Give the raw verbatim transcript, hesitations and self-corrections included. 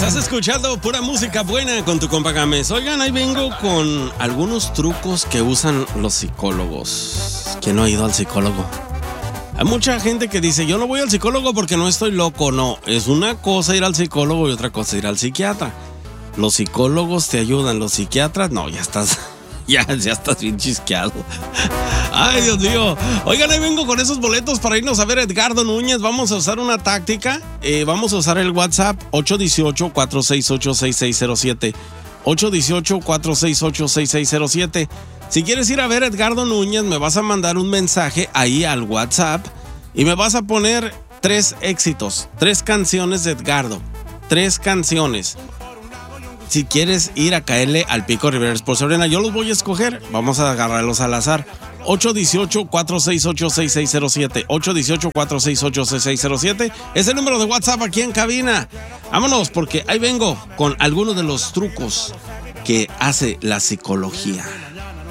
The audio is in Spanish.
Estás escuchando pura música buena con tu compa Gámez. Oigan, ahí vengo con algunos trucos que usan los psicólogos. ¿Quién no ha ido al psicólogo? Hay mucha gente que dice, yo no voy al psicólogo porque no estoy loco. No, es una cosa ir al psicólogo y otra cosa ir al psiquiatra. Los psicólogos te ayudan, los psiquiatras, no, ya estás, ya, ya estás bien chisqueado. Ay, Dios mío. Oigan, ahí vengo con esos boletos para irnos a ver a Edgardo Núñez. Vamos a usar una táctica. Eh, vamos a usar el WhatsApp ocho uno ocho, cuatro seis ocho, seis seis cero siete. ocho uno ocho, cuatro seis ocho, seis seis cero siete. Si quieres ir a ver a Edgardo Núñez, me vas a mandar un mensaje ahí al WhatsApp y me vas a poner tres éxitos, tres canciones de Edgardo. Tres canciones. Si quieres ir a caerle al Pico Rivera Sports Arena, yo los voy a escoger. Vamos a agarrarlos al azar. ocho uno ocho, cuatro seis ocho, seis seis cero siete. ocho uno ocho, cuatro seis ocho, seis seis cero siete. Es el número de WhatsApp aquí en cabina. Vámonos, porque ahí vengo con algunos de los trucos que hace la psicología.